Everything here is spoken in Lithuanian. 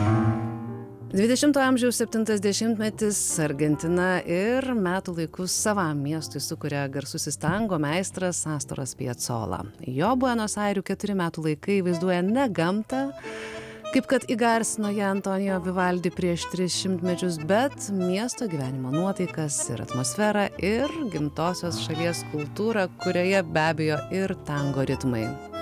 20-ojo amžiaus 70-metis Argentina ir metų laikus savam miestui sukuria garsusis tango meistras Astoras Piazzolla. Jo Buenos Airių 4 metų laikai vaizduoja ne gamtą, kaip kad įgarsino ją Antonijo Vivaldi prieš 300 mečius, bet miesto gyvenimo nuotaikas ir atmosferą ir gimtosios šalies kultūrą, kurioje be abejo ir tango ritmai.